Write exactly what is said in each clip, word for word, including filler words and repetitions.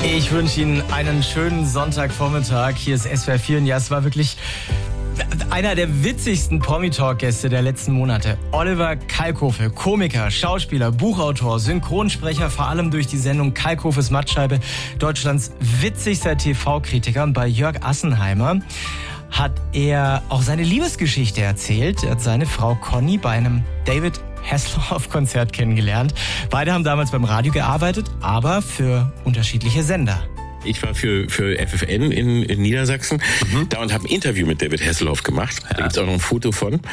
Ich wünsche Ihnen einen schönen Sonntagvormittag. Hier ist S W R vier. Und ja, es war wirklich einer der witzigsten Promi-Talk-Gäste der letzten Monate. Oliver Kalkofe, Komiker, Schauspieler, Buchautor, Synchronsprecher, vor allem durch die Sendung Kalkofes Mattscheibe, Deutschlands witzigster T V-Kritiker. Und bei Jörg Assenheimer hat er auch seine Liebesgeschichte erzählt. Er hat seine Frau Conny bei einem David Hasselhoff-Konzert kennengelernt. Beide haben damals beim Radio gearbeitet, aber für unterschiedliche Sender. Ich war für, für F F N in, in Niedersachsen mhm. da und habe ein Interview mit David Hasselhoff gemacht. Ja. Da gibt's auch noch ein Foto von.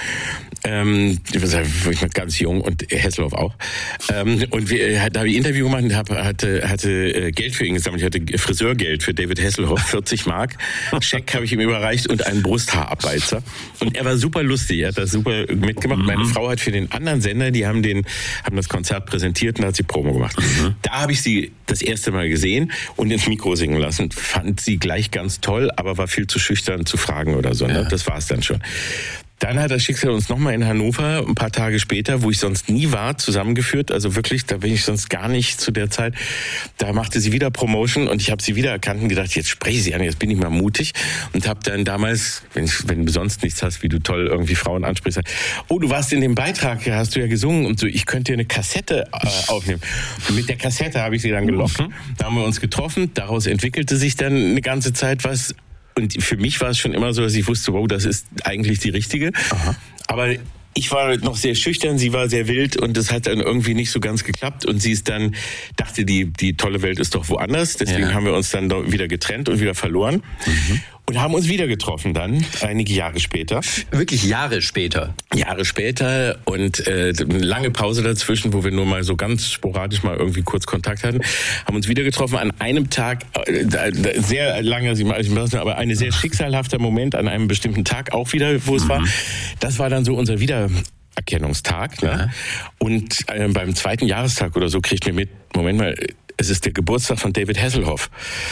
Ähm, ich war ganz jung und Hasselhoff auch. Ähm, und wir, da habe ich ein Interview gemacht und hab, hatte, hatte Geld für ihn gesammelt. Ich hatte Friseurgeld für David Hasselhoff, vierzig Mark. Scheck habe ich ihm überreicht und einen Brusthaarabbeizer. Und er war super lustig, er hat das super mitgemacht. Mhm. Meine Frau hat für den anderen Sender, die haben den, haben das Konzert präsentiert und hat sie Promo gemacht. Mhm. Da habe ich sie das erste Mal gesehen und ins Mikro singen lassen. Fand sie gleich ganz toll, aber war viel zu schüchtern zu fragen oder so. Ne? Ja. Das war es dann schon. Dann hat das Schicksal uns nochmal in Hannover, ein paar Tage später, wo ich sonst nie war, zusammengeführt. Also wirklich, da bin ich sonst gar nicht zu der Zeit. Da machte sie wieder Promotion und ich habe sie wieder erkannt und gedacht, jetzt spreche ich sie an, jetzt bin ich mal mutig. Und habe dann damals, wenn, ich, wenn du sonst nichts hast, wie du toll irgendwie Frauen ansprichst, oh, du warst in dem Beitrag, hast du ja gesungen und so, ich könnte dir eine Kassette äh, aufnehmen. Und mit der Kassette habe ich sie dann gelockt. Da haben wir uns getroffen, daraus entwickelte sich dann eine ganze Zeit was. Und für mich war es schon immer so, dass ich wusste, wow, das ist eigentlich die richtige. Aha. Aber ich war noch sehr schüchtern, sie war sehr wild und das hat dann irgendwie nicht so ganz geklappt. Und sie ist dann, dachte, die, die tolle Welt ist doch woanders. Deswegen ja. haben wir uns dann wieder getrennt und wieder verloren. Mhm. Und haben uns wieder getroffen dann, einige Jahre später. Wirklich Jahre später? Jahre später und äh, eine lange Pause dazwischen, wo wir nur mal so ganz sporadisch mal irgendwie kurz Kontakt hatten. Haben uns wieder getroffen an einem Tag, äh, sehr lange, aber ein sehr schicksalhafter Moment an einem bestimmten Tag auch wieder, wo es mhm. war. Das war dann so unser Wiedererkennungstag. Ne? Ja. Und äh, beim zweiten Jahrestag oder so kriegt mir mit, Moment mal, es ist der Geburtstag von David Hasselhoff.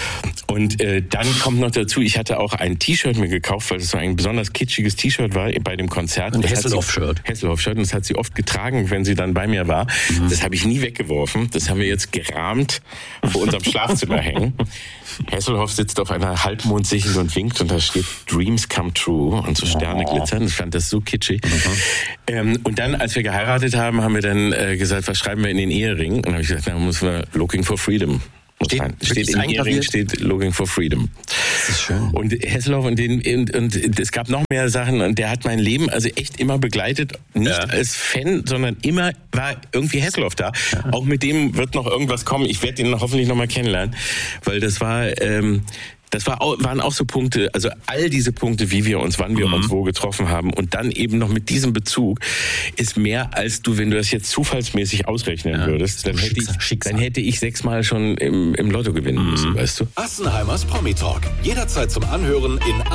Und äh, dann kommt noch dazu, ich hatte auch ein T-Shirt mir gekauft, weil es so ein besonders kitschiges T-Shirt war bei dem Konzert. Ein Hasselhoff-Shirt. Hasselhoff-Shirt. Und das hat sie oft getragen, wenn sie dann bei mir war. Mhm. Das habe ich nie weggeworfen. Das haben wir jetzt gerahmt vor unserem Schlafzimmer hängen. Hasselhoff sitzt auf einer Halbmondsichel und winkt und da steht Dreams come true und so Sterne glitzern. Ich fand das so kitschig. Mhm. Ähm, und dann, als wir geheiratet haben, haben wir dann äh, gesagt, was schreiben wir in den Ehering? Und dann habe ich gesagt, na, muss man Looking for Freedom. Steht, steht in Ehering, steht Looking for Freedom. Das ist schön. Und Hasselhoff und, den, und, und es gab noch mehr Sachen und der hat mein Leben also echt immer begleitet. Nicht ja. als Fan, sondern immer war irgendwie Hasselhoff da. Ja. Auch mit dem wird noch irgendwas kommen. Ich werde ihn hoffentlich noch mal kennenlernen, weil das war... Ähm, Das war auch, waren auch so Punkte, also all diese Punkte, wie wir uns, wann wir mhm. uns wo getroffen haben und dann eben noch mit diesem Bezug ist mehr als du, wenn du das jetzt zufallsmäßig ausrechnen ja, würdest, dann hätte, ich, dann hätte ich sechsmal schon im, im Lotto gewinnen mhm. müssen, weißt du? Assenheimers Promi Talk. Jederzeit zum Anhören in